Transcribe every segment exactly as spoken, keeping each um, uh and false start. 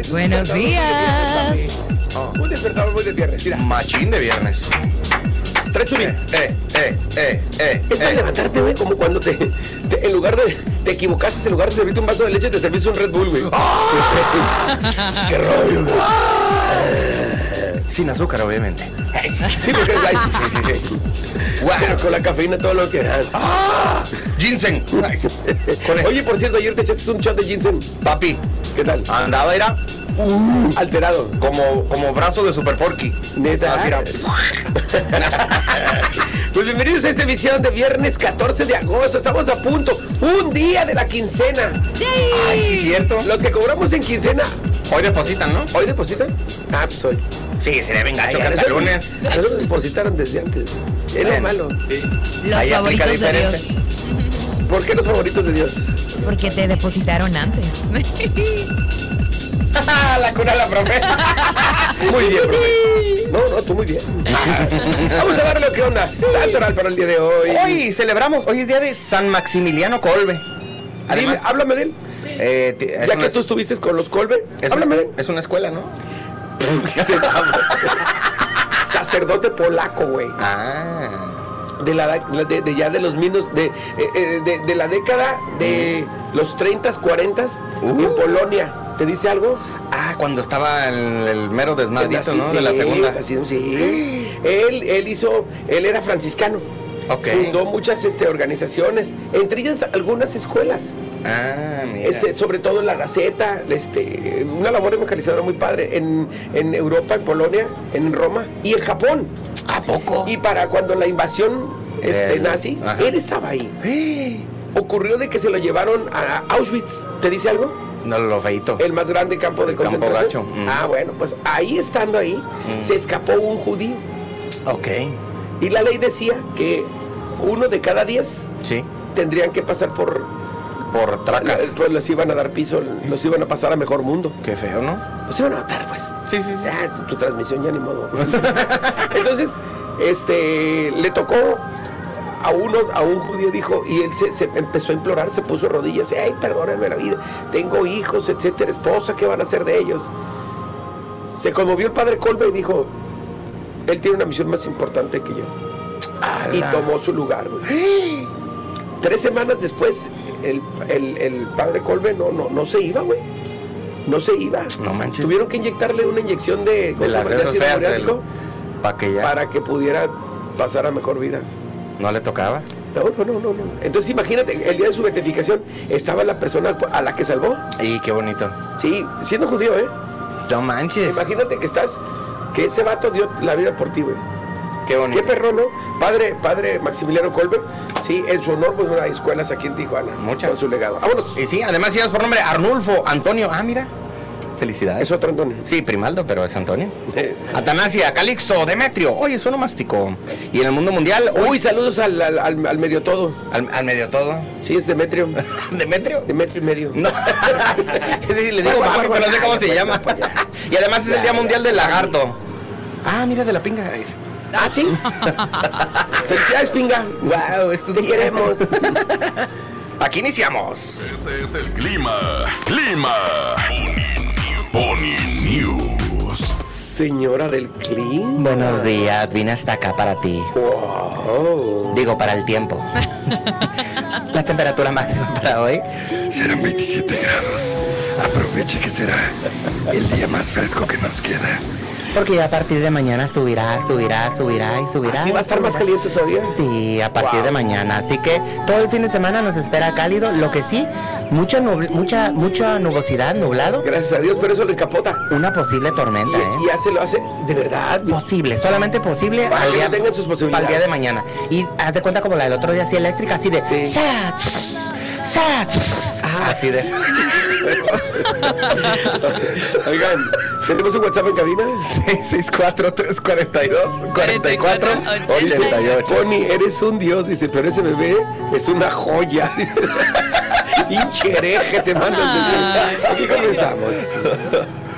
Buenos días. Oh. Un despertador muy de viernes, mira. Machín de viernes. Traes tu bien. Eh, eh, eh, eh. Es para eh. levantarte, güey, como cuando te, te- en lugar de, te equivocaste, en lugar de servirte un vaso de leche, te serviste un Red Bull, güey. ¡Qué rollo, güey! Sin azúcar, obviamente. Sí, porque es light. Sí, sí, sí. Pero con la cafeína todo lo que da. ¡Ah! Ginseng. Con el- Oye, por cierto, ayer te echaste un shot de ginseng. Papi, ¿Qué tal? andaba, era Alterado. como, como brazo de Super Porky. Neta. Así era. Pues bienvenidos a esta emisión de viernes catorce de agosto. Estamos a punto. Un día de la quincena. Ay, sí, cierto. Los que cobramos en quincena, Hoy depositan, ¿no? ¿hoy depositan? Ah, pues hoy. Sí, se deben gacho Ay, que a hasta el nosotros- lunes. A nosotros depositaron desde antes. Es lo Bueno. malo. Los Ahí aplica favoritos de diferente. Dios. ¿Por qué los favoritos de Dios? Porque te depositaron antes. La cura de la promesa. Muy bien, profe. No, no, tú muy bien. Vamos a ver lo que onda. Santo oral para el día de hoy. Hoy celebramos, hoy es día de San Maximiliano Kolbe. Dime, Además, háblame de él. eh, ti- es Ya una- que tú estuviste con los Kolbe, es háblame una, de él. es una escuela, ¿no? Sacerdote polaco, güey. Ah. De, la, de, de ya de los minos, de, eh, eh, de, de la década de los treinta, cuarenta Uh. en Polonia. ¿Te dice algo? Ah, cuando estaba el, el mero desmadito, Así, ¿no? sí, De la segunda. así, sí. Él, él hizo, él era franciscano. Ok. Fundó muchas este, organizaciones, entre ellas algunas escuelas. Ah, mira. Este, sobre todo la Gaceta, este, una labor evangelizadora muy padre en, en Europa, en Polonia, en Roma y en Japón. ¿A poco? Y para cuando la invasión este, Del- nazi, ajá. él estaba ahí. Ocurrió de que se lo llevaron a Auschwitz. ¿Te dice algo? No, lo feito. El más grande campo de Campo concentración. gacho. Mm. Ah, bueno, pues ahí estando ahí, Mm. se escapó un judío. Ok. Y la ley decía que uno de cada diez Sí. tendrían que pasar por... Por tracas. Pues les iban a dar piso, los iban a pasar a mejor mundo. Qué feo, ¿no? Los iban a matar, pues. Sí, sí, sí. Ya, tu, tu transmisión ya ni modo. Entonces, este, le tocó a uno, a un judío, dijo, y él se, se empezó a implorar, se puso de rodillas, ay, perdóname la vida, tengo hijos, etcétera, esposa, ¿qué van a hacer de ellos? Se conmovió el padre Kolbe y dijo, él tiene una misión más importante que yo. Y Ala. tomó su lugar, güey. Tres semanas después, el, el, el padre Kolbe no, no, no se iba, güey. No se iba. No manches. Tuvieron que inyectarle una inyección de, ¿cómo De se las llama? De esas ácido feas del- muriático Pa' que ya para que pudiera pasar a mejor vida. no le tocaba. No, no, no, no, no. Entonces imagínate, el día de su beatificación estaba la persona a la que salvó. Y qué bonito. Sí, siendo judío, ¿eh? No manches. Imagínate que estás, que ese vato dio la vida por ti, güey. Qué bonito. Qué perro, ¿no? Padre, padre Maximiliano Kolbe, sí, en su honor, pues, hay escuelas aquí en Tijuana. Muchas. Con su legado. Vámonos. Y sí, además llevas por nombre Arnulfo Antonio. Ah, mira. Felicidades. Es otro Antonio. Sí, Primaldo, pero es Antonio. Eh, Atanasia, Calixto, Demetrio. Oye, suena mástico. Y en el mundo mundial, Uy, uy, saludos al, al, al, al medio todo. al, al medio todo. Sí, es Demetrio. ¿Demetrio? Demetrio y medio. No. Sí, le digo Barbie, pero no sé cómo se llama. Y además es el Día Mundial del Lagarto. Ah, mira, de la pinga. Es- Ah, sí. Felicidades, pinga. Wow, esto Te queremos. Aquí iniciamos. Este es el clima. Clima. Pony News. Señora del clima. Buenos días, vine hasta acá para ti. Wow. Digo, para el tiempo. La temperatura máxima para hoy. Serán veintisiete grados. Aproveche que será el día más fresco que nos queda. Porque ya a partir de mañana subirá, subirá, subirá y subirá. ¿Así va a estar más subirá. caliente todavía? Sí, a partir Wow. de mañana. Así que todo el fin de semana nos espera cálido. Lo que sí, mucha nubl- mucha mucha nubosidad, nublado. Gracias a Dios, pero eso lo encapota. Una posible tormenta, ¿eh? Y, y hace, lo hace de verdad. Posible, solamente posible Para al que día, tengan sus posibilidades. al día de mañana. Y haz de cuenta como la del otro día, así eléctrica, así de... Sí. ¡Sat! ¡Sat! Ah. Así de... Oigan, ¿tenemos un WhatsApp en cabina? seis seis cuatro, tres cuatro dos, cuatro cuatro, ocho ocho. Pony, eres un dios, dice, pero ese bebé es una joya, dice. Hinche hereje, te mando el deseo. Aquí comenzamos.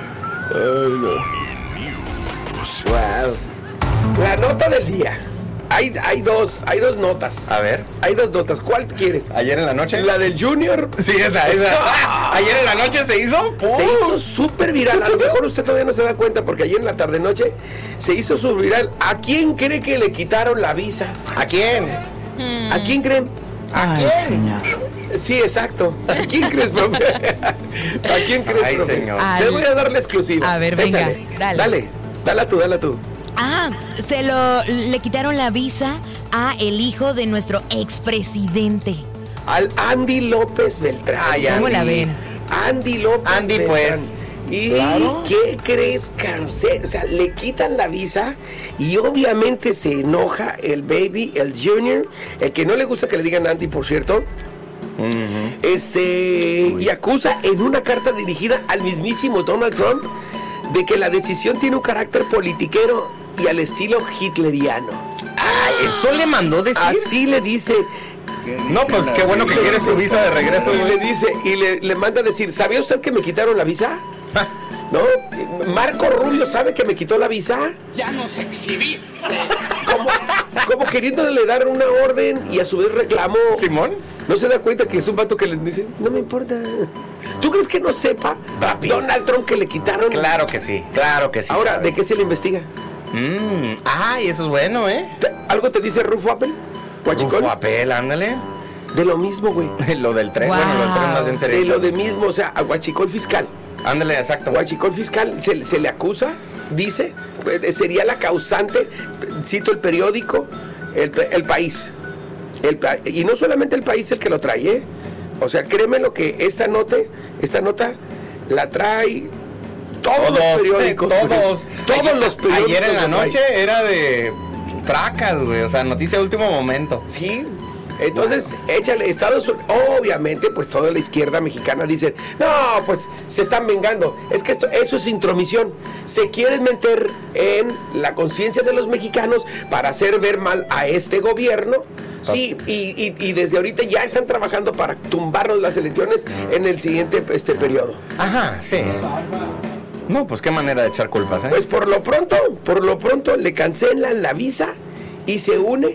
Ay, no. Wow. La nota del día. hay, hay dos, hay dos notas. A ver. Hay dos notas. ¿Cuál quieres? ¿Ayer en la noche? La del Junior. Sí, esa, esa. ¿Ayer en la noche se hizo? Se hizo súper viral. A lo mejor usted todavía no se da cuenta porque ayer en la tarde noche se hizo súper viral. ¿A quién cree que le quitaron la visa? ¿A quién? ¿A quién creen? ¿A Ay, quién? señor. Sí, exacto. ¿A quién crees, profe? ¿A quién crees, Ay, profe? señor. Al- Te voy a dar la exclusiva. A ver, venga, Échale. dale. Dale, dale tú, dale tú. Ah, se lo le quitaron la visa a el hijo de nuestro expresidente. Al Andy López Beltrán. Ay, ¿Cómo Andy. la ven? Andy López Andy, Beltrán. pues. ¿Y Claro. qué crees, Cancel? O sea, le quitan la visa y obviamente se enoja el baby, el junior, el que no le gusta que le digan Andy, por cierto. Este, y acusa en una carta dirigida al mismísimo Donald Trump de que la decisión tiene un carácter politiquero y al estilo hitleriano. Ah, ¿eso le mandó decir? Así le dice. No, pues qué bueno que quieres tu visa de regreso, Y güey. le dice, y le, le manda a decir, ¿sabía usted que me quitaron la visa? Ah, ¿No? Marco Rubio sabe que me quitó la visa. Ya nos exhibiste. Como, como queriéndole dar una orden y a su vez reclamo. ¿Simón? No se da cuenta que es un vato que le dice, no me importa. ¿Tú crees que no sepa Papi. Donald Trump que le quitaron? Claro que sí, claro que sí. Ahora, sabe. ¿de qué se le investiga? Mm, ay, eso es bueno, ¿eh? ¿Te- ¿Algo te dice Rufo Apple? ¿Guachicol? Uf, papel, ándale. De lo mismo, güey. Lo del tren, Wow. bueno, lo del tren más bien sería. De lo de mismo, o sea, a Guachicol fiscal. Ándale, exacto. Guachicol fiscal se, se le acusa, dice, pues, sería la causante, cito el periódico, el, el país. El, pa- y no solamente el país el que lo trae, ¿eh? O sea, créeme lo que esta nota, esta nota la trae todos, los periódicos. eh, güey. todos. Todos Ayer- los periódicos. Ayer en la lo traen. noche era de tracas, güey. O sea, noticia de último momento. Sí. Entonces, échale, Estados Unidos, obviamente, pues toda la izquierda mexicana dice, no, pues se están vengando. Es que esto, eso es intromisión. Se quieren meter en la conciencia de los mexicanos para hacer ver mal a este gobierno. Sí, y, y- y desde ahorita ya están trabajando para tumbarnos las elecciones en el siguiente este periodo. Ajá, sí. No, pues qué manera de echar culpas, ¿eh? Pues por lo pronto, por lo pronto le cancelan la visa y se une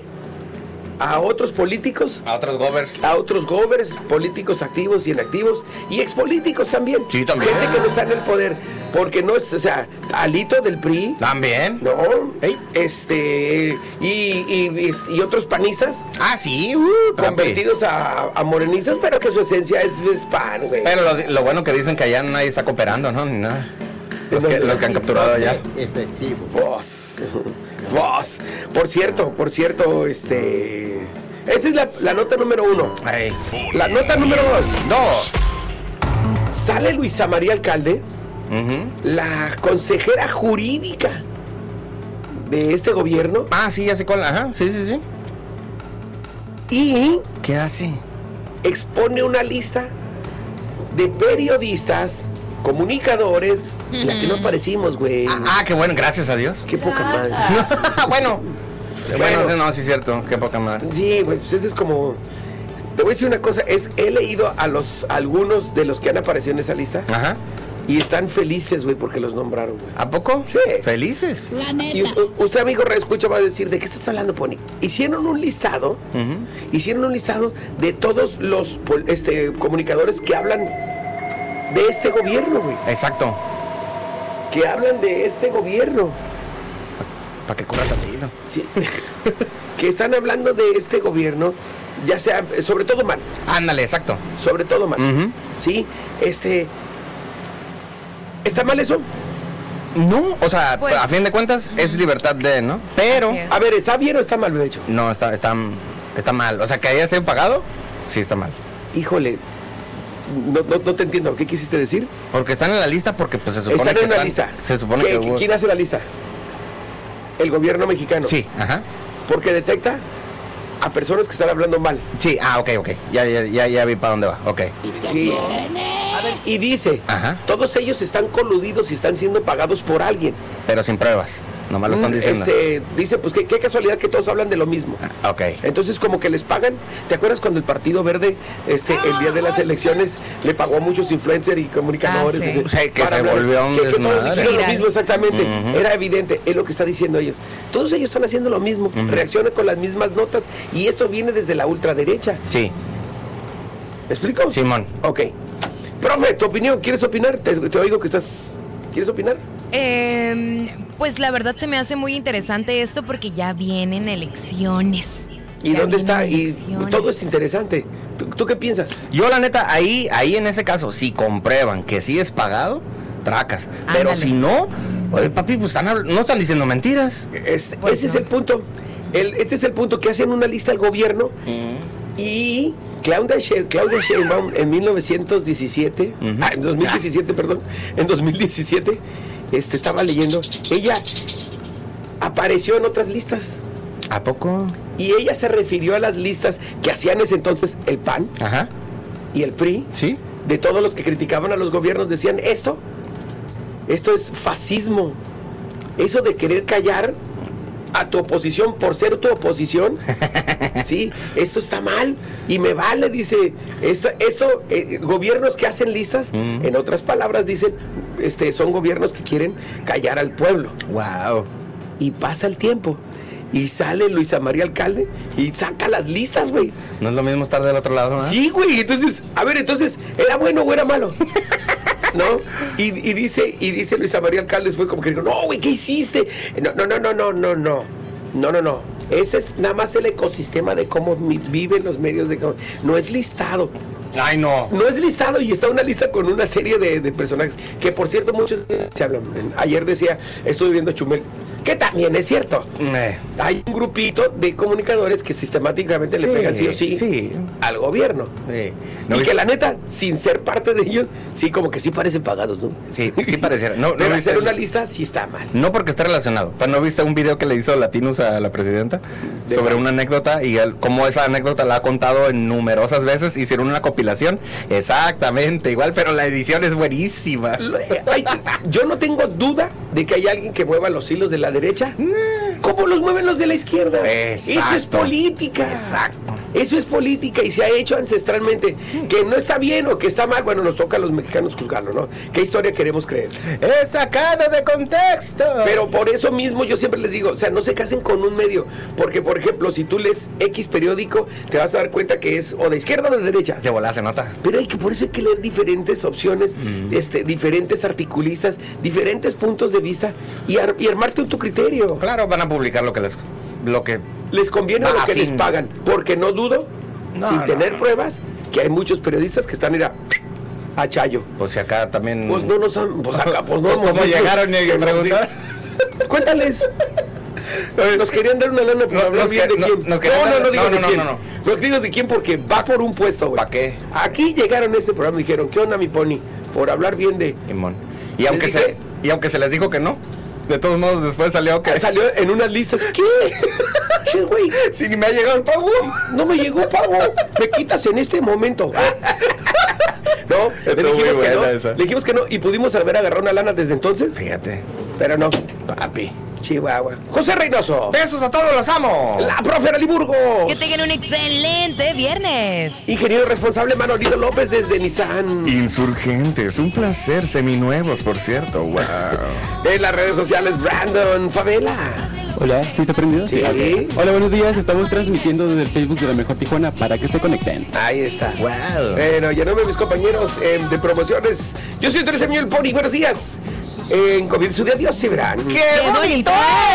a otros políticos, a otros govers. a otros gobers, políticos activos y inactivos, y expolíticos también. Sí, también. Gente que no está en el poder, porque no es, o sea, Alito del P R I, También. no, Ey. este, y, y, y otros panistas Ah, sí. Uh, papi. convertidos a, a morenistas, pero que su esencia es, es pan, güey. Pero lo, lo bueno que dicen que allá nadie está cooperando, ¿no? Ni nada. Los que, los que han capturado allá. Vos, vos. Por cierto, por cierto, este, esa es la, la nota número uno. Ay. La nota número dos. Dos. Sale Luisa María Alcalde, Ujú. la consejera jurídica de este gobierno, Ah, sí, ya sé cuál. Ajá, sí, sí, sí. y ¿Qué hace? expone una lista de periodistas, comunicadores, la que no aparecimos, güey. Ah, ah, qué bueno, gracias a Dios. Qué poca madre. bueno. Bueno. Bueno, no, sí es cierto. Qué poca madre. Sí, güey, pues ese es como... Te voy a decir una cosa, es, he leído a los a algunos de los que han aparecido en esa lista Ajá. y están felices, güey, porque los nombraron, güey. ¿A poco? Sí. Felices. Y u- usted, amigo, escucha, va a decir, ¿de qué estás hablando, Pony? Hicieron un listado, Ujú. hicieron un listado de todos los pol- este, comunicadores que hablan de este gobierno, güey. Exacto. Que hablan de este gobierno. Para que corra apellido. Sí. Que están hablando de este gobierno, ya sea, sobre todo mal, Ándale, exacto. sobre todo mal. Ujú. Sí, este... ¿Está mal eso? No, o sea, Pues- a fin de cuentas es libertad de, ¿no? Pero Así es. A ver, ¿está bien o está mal bien hecho? no, está, está, está mal. O sea, que haya sido pagado, sí está mal. Híjole, no, no, no te entiendo. ¿Qué quisiste decir? Porque están en la lista porque pues se supone Están que en una están- lista. Se supone ¿Qué- que hubo... ¿Quién hace la lista? El gobierno mexicano. Sí, ajá. Porque detecta a personas que están hablando mal. Sí, ah, ok, ok. Ya, ya, ya, ya vi para dónde va. Ok. Sí. A ver, y dice, Ajá. todos ellos están coludidos y están siendo pagados por alguien. Pero sin pruebas. Nomás lo están diciendo. Este, dice, pues qué, qué casualidad que todos hablan de lo mismo. Ah, ok. Entonces como que les pagan. ¿Te acuerdas cuando el Partido Verde, este, el día de las elecciones, le pagó a muchos influencers y comunicadores? Ah, sí. este, O sea, que para se hablar? volvió un que, que todos desmadre. dijeron lo Viral. mismo, exactamente. Ujú. Era evidente, es lo que está diciendo ellos. Todos ellos están haciendo lo mismo, Ujú. reaccionan con las mismas notas y esto viene desde la ultraderecha. Sí, ¿Me explico? Simón. Ok. Profe, tu opinión, ¿quieres opinar? Te, te oigo que estás... ¿Quieres opinar? Eh, pues la verdad se me hace muy interesante esto porque ya vienen elecciones. ¿Y Ya dónde está? vienen Y elecciones. todo es interesante. ¿Tú, tú qué piensas? Yo la neta, ahí, ahí en ese caso, si comprueban que sí es pagado, tracas. Pero Ándale. si no, oye, papi, pues están, habl- no están diciendo mentiras. Este, Pues ese es no. el punto. El, este es el punto que hacen una lista al gobierno y Claudia, She- Claudia Sheinbaum en mil novecientos diecisiete, Ujú. ah, en dos mil diecisiete, perdón, en dos mil diecisiete, este, estaba leyendo, ella apareció en otras listas ¿A poco? y ella se refirió a las listas que hacían ese entonces el P A N Ajá. y el P R I, Sí. de todos los que criticaban a los gobiernos, decían esto, esto es fascismo, eso de querer callar a tu oposición por ser tu oposición, sí, esto está mal y me vale, dice, esto, esto eh, gobiernos que hacen listas, Mm. en otras palabras dicen, este, son gobiernos que quieren callar al pueblo Wow. y pasa el tiempo y sale Luisa María Alcalde y saca las listas, güey. No es lo mismo estar del otro lado, ¿no? Sí, güey, entonces, a ver, entonces, ¿era bueno o era malo? ¿No? Y, y dice, y dice Luisa María Alcalde después como que digo, no, güey, ¿qué hiciste? No, no, no, no, no, no, no, no, no, no. Ese es nada más el ecosistema de cómo mi- viven los medios de comunicación. No es listado. Ay, no. No es listado y está una lista con una serie de, de personajes que, por cierto, muchos se hablan. Ayer decía, estuve viendo Chumel, que también es cierto. Eh, Hay un grupito de comunicadores que sistemáticamente le Sí, pegan sí o sí, sí. al gobierno. sí. ¿No y viste? que la neta, sin ser parte de ellos, sí, como que sí parecen pagados, ¿no? Sí, sí pareciera. No, no Pero viste hacer el- una lista sí está mal. No porque esté relacionado. ¿Pero no viste un video que le hizo Latinus a la presidenta? ¿De Sobre cuál? una anécdota y él, cómo esa anécdota la ha contado en numerosas veces. Hicieron una compilación. Exactamente, igual, pero la edición es buenísima. Lo- eh, hay- yo no tengo duda de que hay alguien que mueva los hilos de la derecha. ¿Cómo los mueven los de la izquierda? Eso es Exacto. política. Exacto. Eso es política y se ha hecho ancestralmente. Que no está bien o que está mal, bueno, nos toca a los mexicanos juzgarlo, ¿no? ¿Qué historia queremos creer? Es sacada de contexto. Pero por eso mismo yo siempre les digo, o sea, no se casen con un medio, porque por ejemplo, si tú lees X periódico, te vas a dar cuenta que es o de izquierda o de derecha. de volada se nota. Pero hay que, por eso hay que leer diferentes opciones, este, diferentes articulistas, diferentes puntos de vista y, ar- y armarte un tu criterio. Claro, van a publicar lo que les... Lo que... Les conviene Va, lo que fin. les pagan, porque no dudo, No, sin no, tener no. pruebas, que hay muchos periodistas que están ir a, a Chayo. Pues si acá también... Pues no nos han, pues acá, pues no hemos ¿Cómo visto llegaron y que nos preguntar? digan. Cuéntales. Nos querían dar una lana por No, hablar nos bien que- de no, quién. nos querían no, no, dar- no digas no, de no, quién. no, no. No digas de quién porque va por un puesto, güey. ¿Pa' qué? Aquí llegaron a este programa y dijeron, ¿qué onda, mi pony? Por hablar bien de... Simón. Y aunque, Les se, dije- y aunque se les dijo que no, de todos modos después salió que... Salió en unas listas. ¿Qué? Che, güey, Si ni me ha llegado el pago. no me llegó pago. Me quitas en este momento. No, le Estuvo muy dijimos que no. buena esa. Le dijimos que no y pudimos haber agarrado una lana desde entonces, Fíjate. pero no. Papi. Chihuahua. José Reynoso. Besos a todos, los amo. La profe Araliburgo. Que tengan un excelente viernes. Ingeniero responsable Manolito López desde Nissan. Insurgentes, un placer, seminuevos, por cierto. Wow. En las redes sociales, Brandon Favela. Hola, ¿sí está prendido? Sí. Ok. Hola, buenos días. Estamos transmitiendo desde el Facebook de La Mejor Tijuana para que se conecten. Ahí está. Wow. Bueno, ya no me mis compañeros eh, de promociones. Yo soy Teresa Miel Pony. Buenos días. En comienzo de adiós, y verán. ¡Qué ¡Qué bonito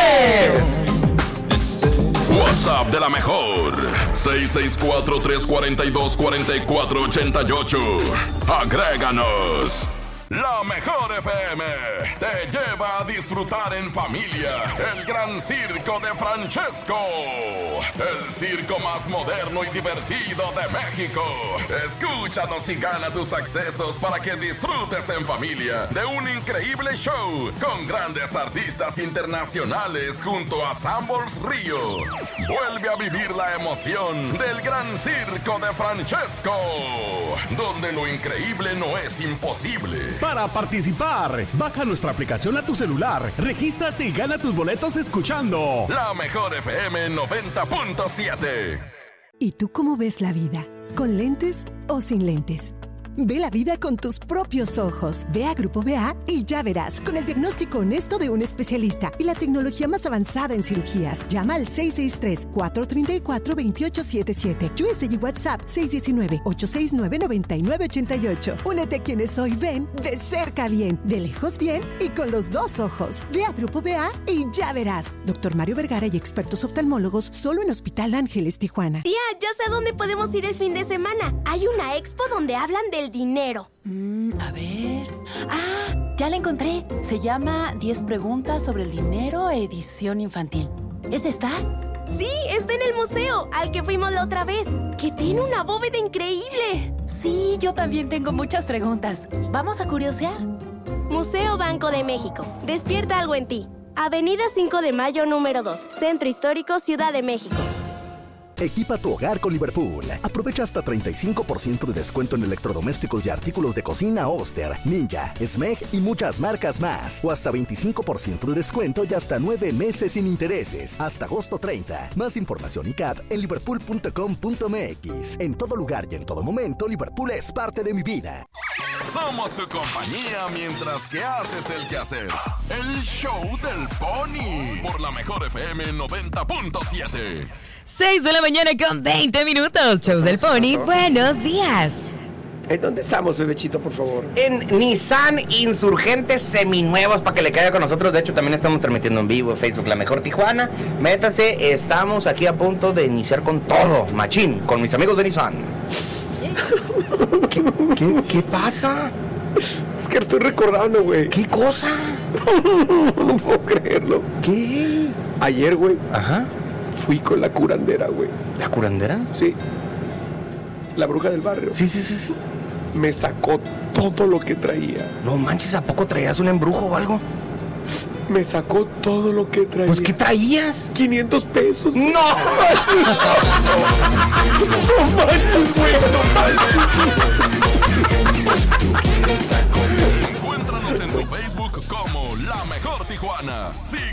es! WhatsApp de la mejor. seis seis cuatro, tres cuatro dos, cuatro cuatro ocho ocho. Agréganos. La mejor F M te lleva a disfrutar en familia el gran circo de Francesco. El circo más moderno y divertido de México. Escúchanos y gana tus accesos para que disfrutes en familia de un increíble show con grandes artistas internacionales junto a Sambors Río. Vuelve a vivir la emoción del gran circo de Francesco, donde lo increíble no es imposible. Para participar, baja nuestra aplicación a tu celular celular. Regístrate y gana tus boletos escuchando La Mejor F M noventa punto siete. ¿Y tú cómo ves la vida? ¿Con lentes o sin lentes? Ve la vida con tus propios ojos. Ve a Grupo B A y ya verás, con el diagnóstico honesto de un especialista y la tecnología más avanzada en cirugías. Llama al seis seis tres, cuatro tres cuatro, dos ocho siete siete. U S y WhatsApp seis uno nueve, ocho seis nueve, nueve nueve ocho ocho. Únete a quienes hoy ven de cerca bien, de lejos bien y con los dos ojos. Ve a Grupo B A y ya verás. Doctor Mario Vergara y expertos oftalmólogos solo en Hospital Ángeles, Tijuana. Tía, ya sé a dónde podemos ir el fin de semana. Hay una expo donde hablan del dinero. Mm, a ver... ¡Ah! Ya la encontré. Se llama diez preguntas sobre el dinero, edición infantil. ¿Es esta? Sí, está en el museo, al que fuimos la otra vez, que tiene una bóveda increíble. Sí, yo también tengo muchas preguntas. ¿Vamos a curiosear? Museo Banco de México. Despierta algo en ti. Avenida cinco de Mayo, número dos. Centro Histórico, Ciudad de México. Equipa tu hogar con Liverpool. Aprovecha hasta treinta y cinco por ciento de descuento en electrodomésticos y artículos de cocina Oster, Ninja, Smeg y muchas marcas más. O hasta veinticinco por ciento de descuento y hasta nueve meses sin intereses. Hasta agosto treinta. Más información y C A D en liverpool punto com punto m x. En todo lugar y en todo momento, Liverpool es parte de mi vida. Somos tu compañía mientras que haces el quehacer. El show del Pony. Por la Mejor F M noventa punto siete. seis de la mañana con veinte minutos. Show del Pony. Buenos días. ¿Dónde estamos, bebechito, por favor? En Nissan Insurgentes seminuevos para que le caiga con nosotros. De hecho, también estamos transmitiendo en vivo en Facebook La Mejor Tijuana. Métase, estamos aquí a punto de iniciar con todo, machín, con mis amigos de Nissan. ¿Qué, qué, qué pasa? Es que estoy recordando, güey. ¿Qué cosa? No puedo creerlo. ¿Qué? Ayer, güey. Ajá. Fui con la curandera, güey. ¿La curandera? Sí. La bruja del barrio. Sí, sí, sí, sí. Me sacó todo lo que traía. No manches, ¿a poco traías un embrujo o algo? Me sacó todo lo que traía. Pues, ¿qué traías? quinientos pesos. ¡No! No manches, güey, no manches. Encuéntranos en tu Facebook como La Mejor Tijuana. Sí.